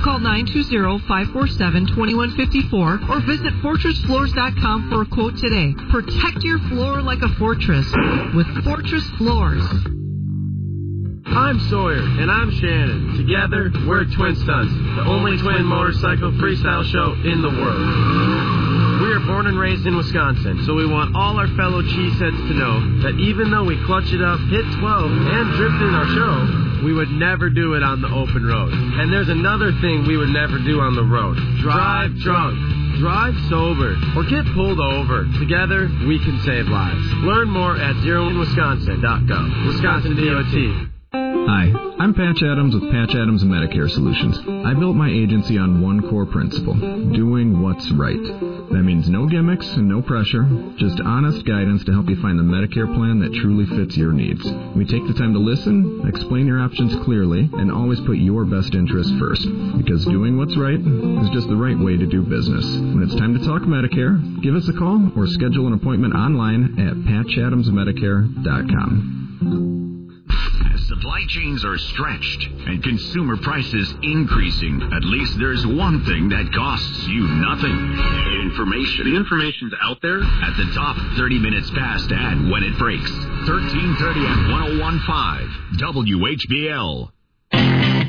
Call 920-547-2154 or visit FortressFloors.com for a quote today. Protect your floor like a fortress with Fortress Floors. I'm Sawyer, and I'm Shannon. Together, we're Twin Stunts, the only twin motorcycle freestyle show in the world. We are born and raised in Wisconsin, so we want all our fellow cheeseheads to know that even though we clutch it up, hit 12, and drift in our show, we would never do it on the open road. And there's another thing we would never do on the road. Drive drunk. Drive sober or get pulled over. Together, we can save lives. Learn more at zeroinwisconsin.gov. Wisconsin DOT. Hi, I'm Patch Adams with Patch Adams Medicare Solutions. I built my agency on one core principle, doing what's right. That means no gimmicks and no pressure, just honest guidance to help you find the Medicare plan that truly fits your needs. We take the time to listen, explain your options clearly, and always put your best interest first. Because doing what's right is just the right way to do business. When it's time to talk Medicare, give us a call or schedule an appointment online at patchadamsmedicare.com. Supply chains are stretched and consumer prices increasing. At least there's one thing that costs you nothing. Information. The information's out there. At the top, 30 minutes past and when it breaks. 1330 at 1015 WHBL.